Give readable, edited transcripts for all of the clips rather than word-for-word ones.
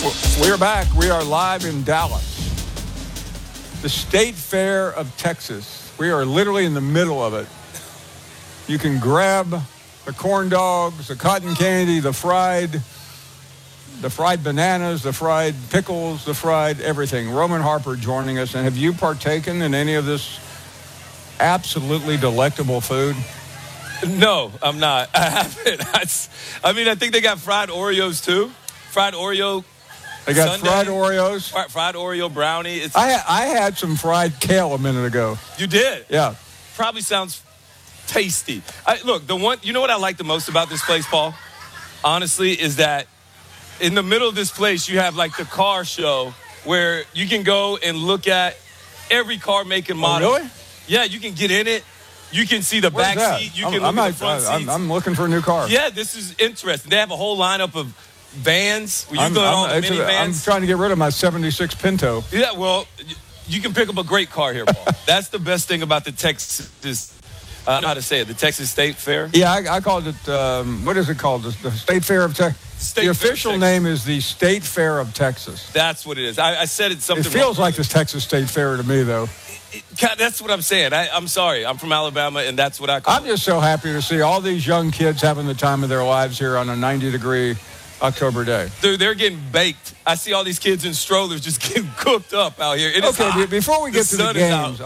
We're back. We are live in Dallas, the State Fair of Texas. We are literally in the middle of it. You can grab the corn dogs, the cotton candy, the fried bananas, the fried pickles, the fried everything. Roman Harper joining us. And have you partaken in any of this absolutely delectable food? No, I'm not. I haven't. I think they got fried Oreos too. Fried Oreo. They got Sundae. fried Oreos. Fried Oreo brownie. I had some fried kale a minute ago. You did? Yeah. Probably sounds tasty. Look, you know what I like the most about this place, Paul? Honestly, is that in the middle of this place, you have like the car show where you can go and look at every car make and model. Oh, really? Yeah, you can get in it. You can see the back seat. You can look at the front seats. I'm looking for a new car. Yeah, this is interesting. They have a whole lineup of vans. I'm trying to get rid of my 76 Pinto. Yeah, well, you can pick up a great car here, Paul. That's the best thing about the Texas, I don't know how to say it, the Texas State Fair. Yeah, I called it, what is it called? The State Fair of Texas. The official name is the State Fair of Texas. That's what it is. I said it's something. It feels like the Texas State Fair to me, though. That's what I'm saying. I'm sorry. I'm from Alabama, and that's what I call it. I'm just so happy to see all these young kids having the time of their lives here on a 90-degree October day. Dude, they're getting baked. I see all these kids in strollers just getting cooked up out here. Okay, before we get to the games,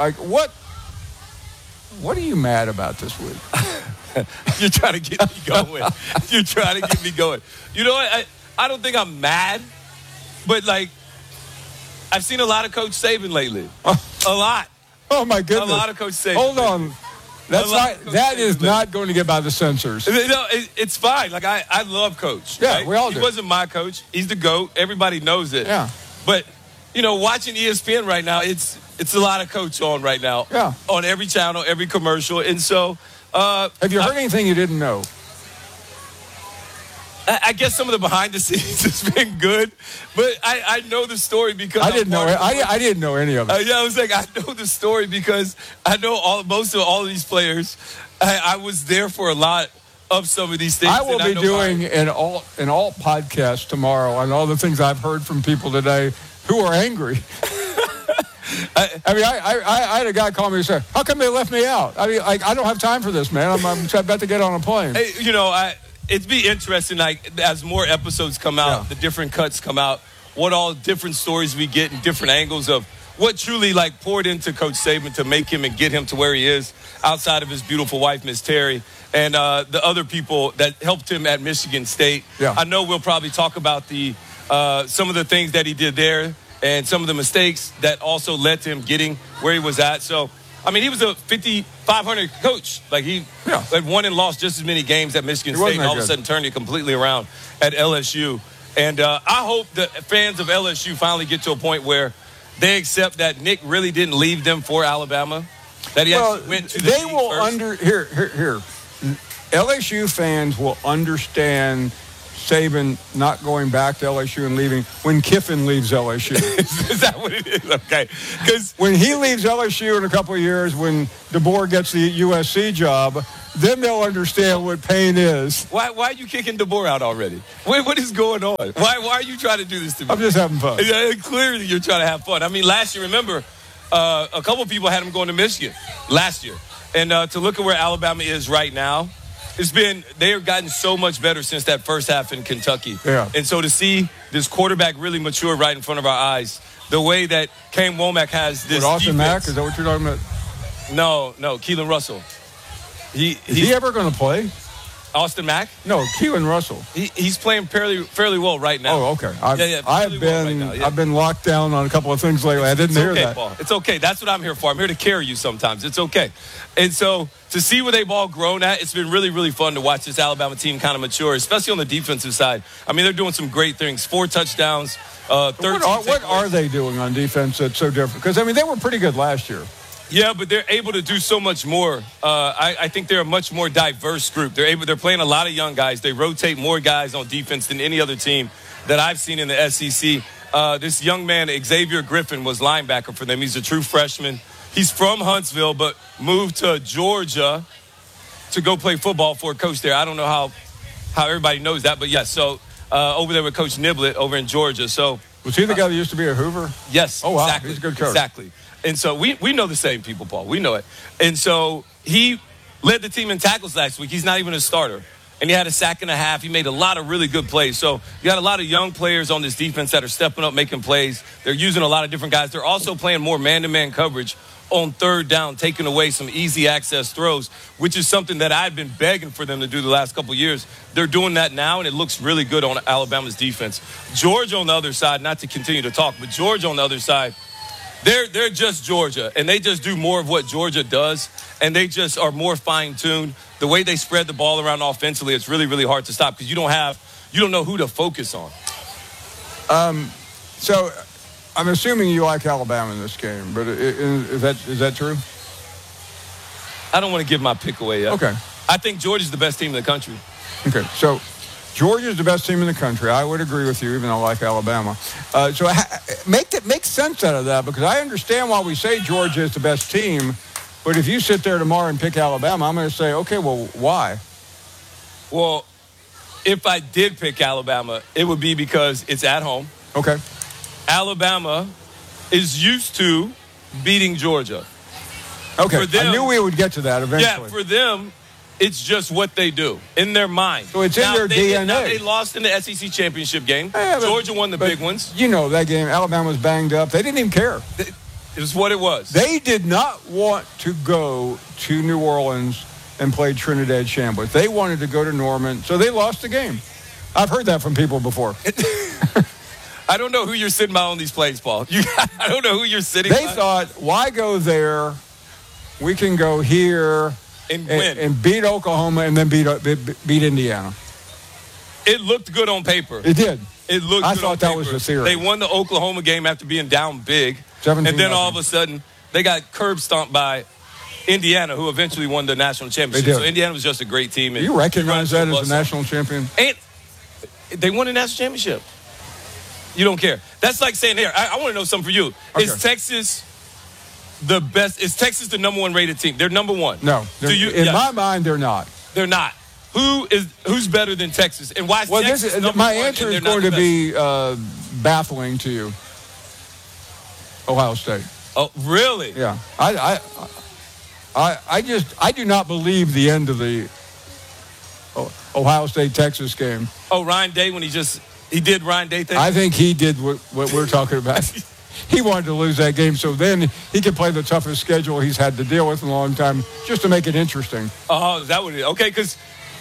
what are you mad about this week? You're trying to get me going. You're trying to get me going. You know what? I don't think I'm mad, but, like, I've seen a lot of Coach Saban lately. A lot. Oh, my goodness. A lot of Coach Saban. Hold on. That is not going to get by the censors. No, it's fine. Like, I love Coach. Yeah, right? we all do. He wasn't my coach. He's the GOAT. Everybody knows it. Yeah. But, watching ESPN right now, it's a lot of Coach on right now. Yeah. On every channel, every commercial. And so... have you heard anything you didn't know? I guess some of the behind the scenes has been good, but I know the story because I didn't know it. I didn't know any of it. Yeah, I was like, I know the story because I know most of all of these players. I was there for a lot of some of these things. I will be doing an alt podcast tomorrow on all the things I've heard from people today who are angry. I had a guy call me and say, "How come they left me out?" I mean, I don't have time for this, man. I'm about to get on a plane. Hey, it'd be interesting, like, as more episodes come out, the different cuts come out, what all different stories we get and different angles of what truly, like, poured into Coach Saban to make him and get him to where he is outside of his beautiful wife, Miss Terry, and the other people that helped him at Michigan State. Yeah. I know we'll probably talk about some of the things that he did there and some of the mistakes that also led to him getting where he was at. So, I mean, he was a 5,500 coach. Like, he had won and lost just as many games at Michigan State and all of a sudden turned it completely around at LSU. And I hope the fans of LSU finally get to a point where they accept that Nick really didn't leave them for Alabama, that he actually went to the they will first. Here. LSU fans will understand Saban not going back to LSU and leaving when Kiffin leaves LSU. Is that what it is? Okay. Because when he leaves LSU in a couple of years, when DeBoer gets the USC job, then they'll understand what pain is. Why are you kicking DeBoer out already? What is going on? Why are you trying to do this to me? I'm just having fun. Clearly you're trying to have fun. I mean, last year, remember, a couple of people had him going to Michigan last year. And to look at where Alabama is right now, they have gotten so much better since that first half in Kentucky. Yeah. And so to see this quarterback really mature right in front of our eyes, the way that Kane Womack has this Austin defense. Mack, is that what you're talking about? No, Keelan Russell. Is he ever going to play? Austin Mack? No, Keelan Russell. He's playing fairly well right now. Oh, okay. I've been locked down on a couple of things lately. I didn't hear that. Paul. It's okay. That's what I'm here for. I'm here to carry you sometimes. It's okay. And so to see where they've all grown at, it's been really, really fun to watch this Alabama team kind of mature, especially on the defensive side. I mean, they're doing some great things. 4 touchdowns, 13 What are they doing on defense that's so different? Because, I mean, they were pretty good last year. Yeah, but they're able to do so much more. I think they're a much more diverse group. They're playing a lot of young guys. They rotate more guys on defense than any other team that I've seen in the SEC. This young man, Xavier Griffin, was linebacker for them. He's a true freshman. He's from Huntsville, but moved to Georgia to go play football for a coach there. I don't know how everybody knows that, but yes. So over there with Coach Niblett over in Georgia. So was he the guy that used to be a Hoover? yes. Oh, wow. Exactly. He's a good coach. Exactly. And so we know the same people, Paul. We know it. And so he led the team in tackles last week. He's not even a starter. And he had a sack and a half. He made a lot of really good plays. So you got a lot of young players on this defense that are stepping up, making plays. They're using a lot of different guys. They're also playing more man-to-man coverage on third down, taking away some easy access throws, which is something that I've been begging for them to do the last couple of years. They're doing that now, and it looks really good on Alabama's defense. Georgia on the other side, not to continue to talk, but Georgia on the other side, they're just Georgia, and they just do more of what Georgia does, and they just are more fine-tuned. The way they spread the ball around offensively, it's really, really hard to stop because you don't know who to focus on. So I'm assuming you like Alabama in this game, but is that true? I don't want to give my pick away yet. Okay. I think Georgia's the best team in the country. Okay, so Georgia's the best team in the country. I would agree with you, even though I like Alabama. So make sense out of that, because I understand why we say Georgia is the best team, but if you sit there tomorrow and pick Alabama, I'm going to say, okay, well, why? Well, if I did pick Alabama, it would be because it's at home. Okay. Alabama is used to beating Georgia. Okay, For them, I knew we would get to that eventually. Yeah, for them, it's just what they do in their mind. So it's in their DNA. Now they lost in the SEC championship game. Yeah, Georgia won the big ones. You know that game, Alabama was banged up. They didn't even care. It was what it was. They did not want to go to New Orleans and play Trinidad Chambliss. They wanted to go to Norman, so they lost the game. I've heard that from people before. I don't know who you're sitting by on these plays, Paul. I don't know who you're sitting by. They thought, why go there? We can go here and win. And beat Oklahoma and then beat Indiana. It looked good on paper. It did. It looked I good thought on that paper. was the theory. They won the Oklahoma game after being down big. 17-0. And then all of a sudden, they got curb stomped by Indiana, who eventually won the national championship. They did. So Indiana was just a great team. Do you recognize that as a national champion? And they won the national championship. You don't care. That's like saying, here, I want to know something for you. Okay. Is Texas the best? Is Texas the number one rated team? They're number one. No. In my mind, they're not. They're not. Who's better than Texas? And why is Texas number my one answer and is they're not going to the be baffling to you. Ohio State. Oh, really? Yeah. I do not believe the end of the Ohio State-Texas game. Oh, Ryan Day, when he did Ryan Day thing? I think he did what we're talking about. He wanted to lose that game so then he could play the toughest schedule he's had to deal with in a long time just to make it interesting. Oh, is that what it is? Okay, because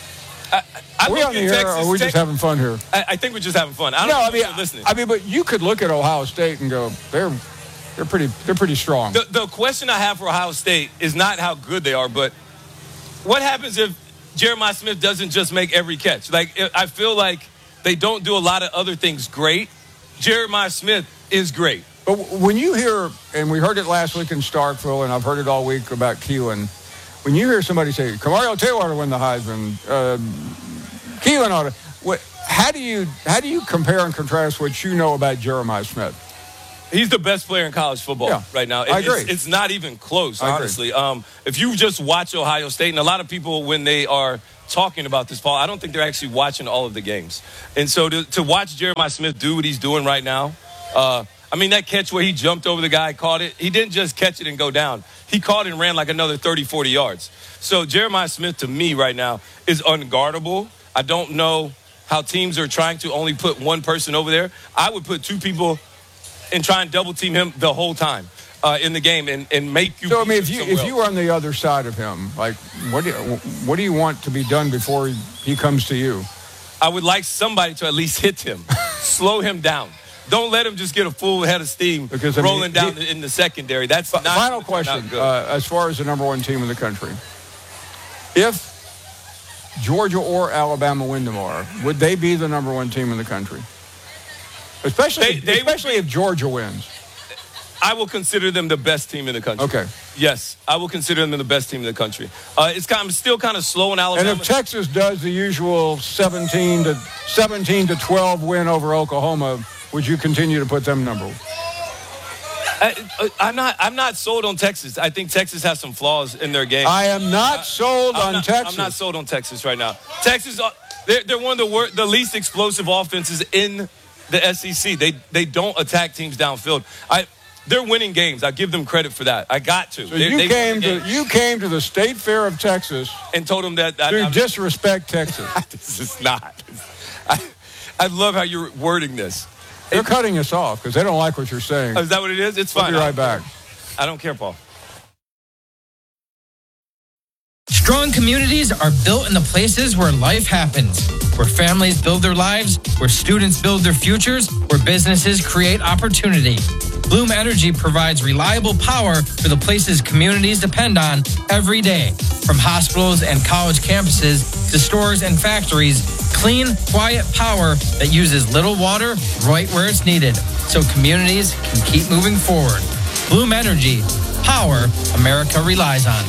Are we on the air, or are we just having fun here? I think we're just having fun. I don't know if you're listening. But you could look at Ohio State and go, they're pretty strong. The question I have for Ohio State is not how good they are, but what happens if Jeremiah Smith doesn't just make every catch? Like, I feel like they don't do a lot of other things great. Jeremiah Smith is great. But when you hear, and we heard it last week in Starkville, and I've heard it all week about Keelan, when you hear somebody say, Kamario Taylor ought to win the Heisman, Keelan ought to, how do you compare and contrast what you know about Jeremiah Smith? He's the best player in college football right now. I agree. It's not even close, honestly. If you just watch Ohio State, and a lot of people, when they are talking about this, Paul, I don't think they're actually watching all of the games. And so to watch Jeremiah Smith do what he's doing right now, that catch where he jumped over the guy, caught it, he didn't just catch it and go down. He caught it and ran like another 30, 40 yards. So Jeremiah Smith, to me right now, is unguardable. I don't know how teams are trying to only put one person over there. I would put two people and try and double team him the whole time in the game and make you. So if you were on the other side of him, like what do you want to be done before he comes to you? I would like somebody to at least hit him, slow him down. Don't let him just get a full head of steam rolling down in the secondary. That's not final question. Not good. As far as the number one team in the country, if Georgia or Alabama win tomorrow, would they be the number one team in the country? Especially if Georgia wins. I will consider them the best team in the country. Okay. Yes, I will consider them the best team in the country. I'm still kind of slow in Alabama. And if Texas does the usual 17 to 12 win over Oklahoma, would you continue to put them number one? I'm not sold on Texas. I think Texas has some flaws in their game. I am not sold on Texas. I'm not sold on Texas right now. Texas, They're one of the least explosive offenses in the SEC. They don't attack teams downfield. They're winning games. I give them credit for that. I got to. So you came to the State Fair of Texas and told them that to disrespect Texas. This is not. I love how you're wording this. They're cutting us off because they don't like what you're saying. Oh, is that what it is? It's fine. We'll be right back. I don't care, Paul. Strong communities are built in the places where life happens, where families build their lives, where students build their futures, where businesses create opportunity. Bloom Energy provides reliable power for the places communities depend on every day. From hospitals and college campuses to stores and factories, clean, quiet power that uses little water right where it's needed, so communities can keep moving forward. Bloom Energy, power America relies on.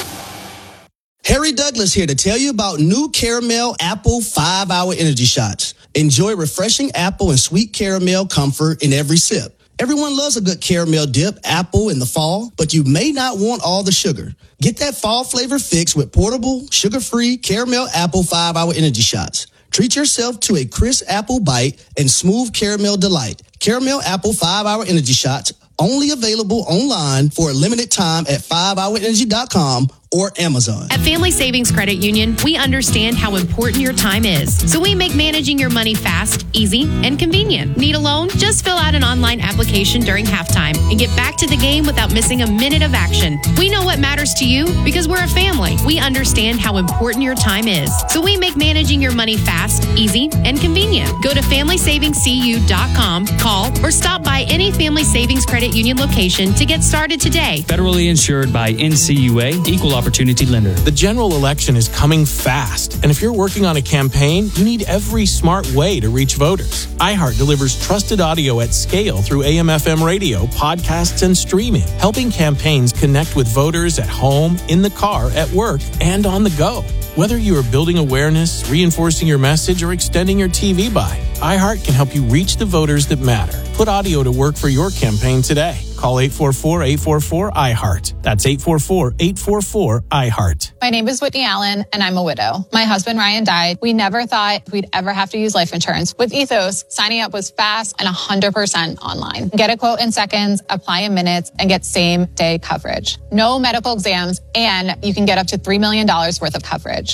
Harry Douglas here to tell you about new Caramel Apple 5-Hour Energy Shots. Enjoy refreshing apple and sweet caramel comfort in every sip. Everyone loves a good caramel dip apple in the fall, but you may not want all the sugar. Get that fall flavor fix with portable, sugar-free Caramel Apple 5-Hour Energy Shots. Treat yourself to a crisp apple bite and smooth caramel delight. Caramel Apple 5-Hour Energy Shots, only available online for a limited time at 5hourenergy.com or Amazon. At Family Savings Credit Union, we understand how important your time is. So we make managing your money fast, easy, and convenient. Need a loan? Just fill out an online application during halftime and get back to the game without missing a minute of action. We know what matters to you because we're a family. We understand how important your time is. So we make managing your money fast, easy, and convenient. Go to FamilySavingsCU.com, call, or stop by any Family Savings Credit Union location to get started today. Federally insured by NCUA, Equal Opportunity Lender. The general election is coming fast, and if you're working on a campaign, you need every smart way to reach voters. iHeart delivers trusted audio at scale through AM/FM radio, podcasts, and streaming, helping campaigns connect with voters at home, in the car, at work, and on the go. Whether you are building awareness, reinforcing your message, or extending your TV buy, iHeart can help you reach the voters that matter. Put audio to work for your campaign today. Call 844-844-iHeart. That's 844-844-iHeart. My name is Whitney Allen, and I'm a widow. My husband, Ryan, died. We never thought we'd ever have to use life insurance. With Ethos, signing up was fast and 100% online. Get a quote in seconds, apply in minutes, and get same-day coverage. No medical exams, and you can get up to $3 million worth of coverage.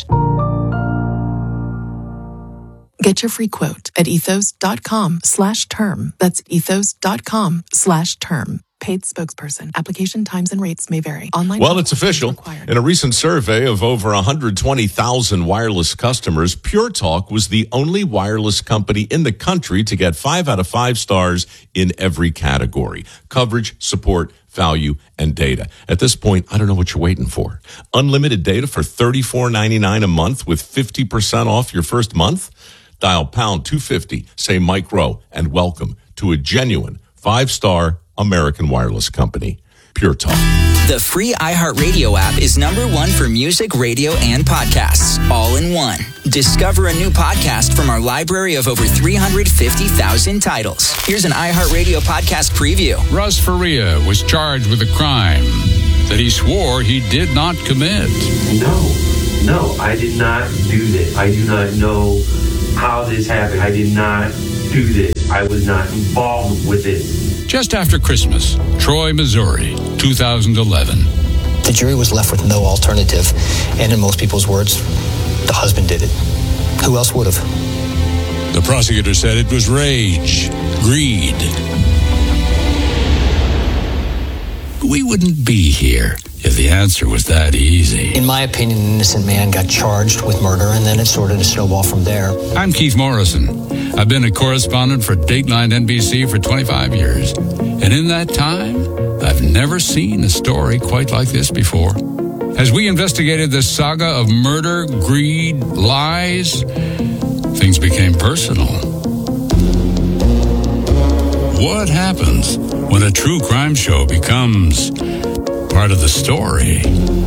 Get your free quote at ethos.com/term. That's ethos.com/term. Paid spokesperson. Application times and rates may vary. Online. Well, it's official. In a recent survey of over 120,000 wireless customers, Pure Talk was the only wireless company in the country to get 5 out of 5 stars in every category: coverage, support, value, and data. At this point, I don't know what you're waiting for. Unlimited data for $34.99 a month with 50% off your first month? Dial pound 250, say Mike Rowe, and welcome to a genuine 5-star American wireless company, Pure Talk. The free iHeartRadio app is #1 for music, radio, and podcasts, all in one. Discover a new podcast from our library of over 350,000 titles. Here's an iHeartRadio podcast preview. Russ Faria was charged with a crime that he swore he did not commit. No, I did not do this. I do not know how this happened. I did not do this. I was not involved with it. Just after Christmas, Troy, Missouri, 2011. The jury was left with no alternative, and in most people's words, the husband did it. Who else would have? The prosecutor said it was rage, greed. We wouldn't be here if the answer was that easy. In my opinion, an innocent man got charged with murder, and then it sort of snowballed from there. I'm Keith Morrison. I've been a correspondent for Dateline NBC for 25 years. And in that time, I've never seen a story quite like this before. As we investigated this saga of murder, greed, lies, things became personal. What happens when a true crime show becomes part of the story?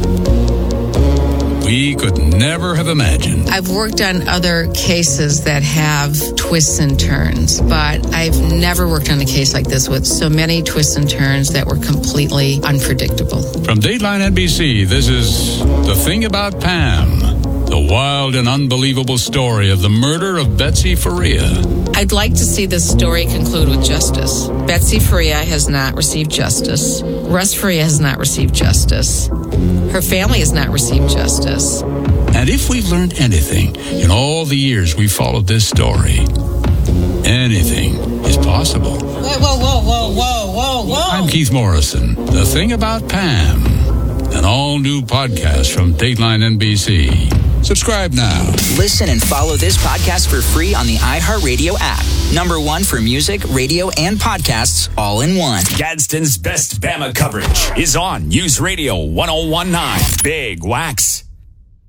We could never have imagined. I've worked on other cases that have twists and turns, but I've never worked on a case like this with so many twists and turns that were completely unpredictable. From Dateline NBC, this is The Thing About Pam. The wild and unbelievable story of the murder of Betsy Faria. I'd like to see this story conclude with justice. Betsy Faria has not received justice. Russ Faria has not received justice. Her family has not received justice. And if we've learned anything in all the years we followed this story, anything is possible. Whoa. I'm Keith Morrison. The Thing About Pam. An all-new podcast from Dateline NBC. Subscribe now. Listen and follow this podcast for free on the iHeartRadio app. #1 for music, radio, and podcasts all in one. Gadsden's best Bama coverage is on News Radio 1019. Big Wax.